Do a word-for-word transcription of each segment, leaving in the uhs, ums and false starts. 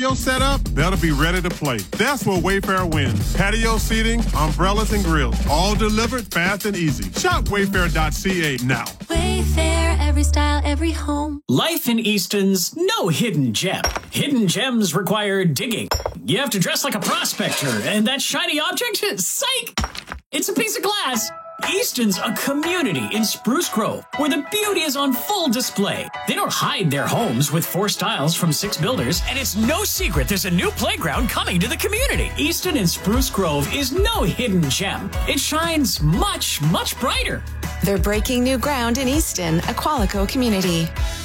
patio set up, better be ready to play. That's where Wayfair wins. Patio seating, umbrellas, and grills, all delivered fast and easy. Shop wayfair dot c a now. Wayfair, every style, every home. Life in Easton's no hidden gem. Hidden gems require digging. You have to dress like a prospector, and that shiny object, psych! It's a piece of glass. Easton's a community in Spruce Grove where the beauty is on full display. They don't hide their homes with four styles from six builders, and it's no secret there's a new playground coming to the community. Easton in Spruce Grove is no hidden gem. It shines much, much brighter. They're breaking new ground in Easton, a Qualico community.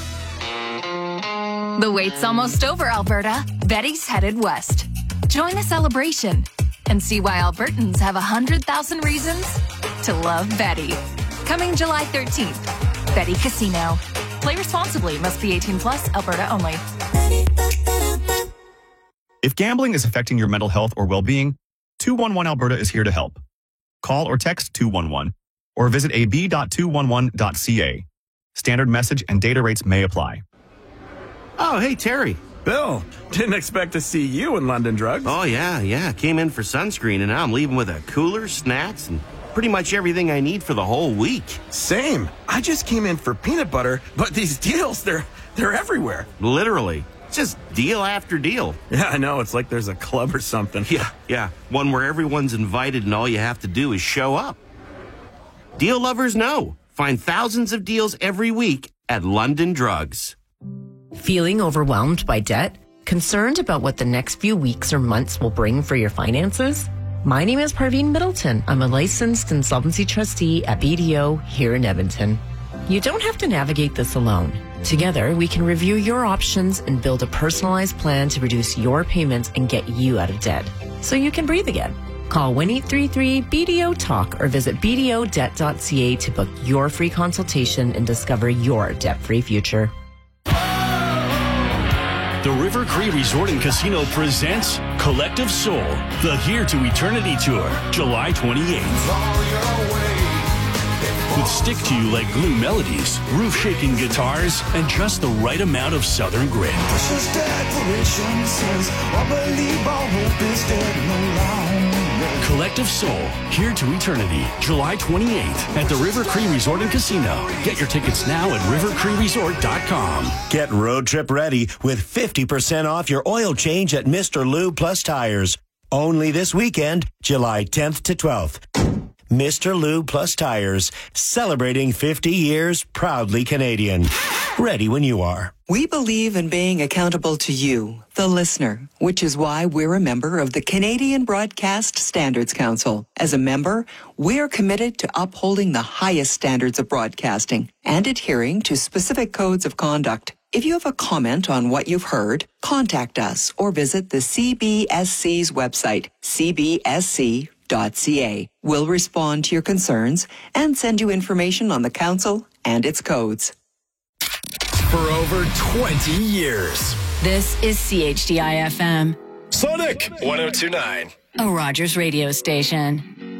The wait's almost over, Alberta. Betty's headed west. Join the celebration and see why Albertans have one hundred thousand reasons to love Betty. Coming July thirteenth. Betty Casino. Play responsibly. Must be eighteen plus. Alberta only. If gambling is affecting your mental health or well-being, two one one Alberta is here to help. Call or text two one one or visit a b dot two one one dot c a. Standard message and data rates may apply. Oh, hey, Terry. Bill, didn't expect to see you in London Drugs. Oh, yeah, yeah. Came in for sunscreen, and now I'm leaving with a cooler, snacks, and pretty much everything I need for the whole week. Same. I just came in for peanut butter, but these deals, they're they're everywhere. Literally. Just deal after deal. Yeah, I know. It's like there's a club or something. Yeah, yeah. One where everyone's invited and all you have to do is show up. Deal lovers know. Find thousands of deals every week at London Drugs. Feeling overwhelmed by debt? Concerned about what the next few weeks or months will bring for your finances? My name is Parveen Middleton. I'm a licensed insolvency trustee at B D O here in Edmonton. You don't have to navigate this alone. Together, we can review your options and build a personalized plan to reduce your payments and get you out of debt, so you can breathe again. Call one eight three three B D O talk or visit b d o debt dot c a to book your free consultation and discover your debt-free future. The River Cree Resort and Casino presents Collective Soul, the Here to Eternity Tour, July twenty-eighth. With stick-to-you-like glue melodies, roof-shaking guitars, and just the right amount of southern grit. Collective Soul, Here to Eternity, July twenty-eighth at the River Cree Resort and Casino. Get your tickets now at river cree resort dot com. Get road trip ready with fifty percent off your oil change at Mister Lube Plus Tires. Only this weekend, July tenth to twelfth. Mister Lube Plus Tires, celebrating fifty years, proudly Canadian. Ready when you are. We believe in being accountable to you, the listener, which is why we're a member of the Canadian Broadcast Standards Council. As a member, we're committed to upholding the highest standards of broadcasting and adhering to specific codes of conduct. If you have a comment on what you've heard, contact us or visit the C B S C's website, c b s c dot c a. We'll respond to your concerns and send you information on the council and its codes. For over twenty years. This is C H D I F M. Sonic one oh two point nine. A Rogers radio station.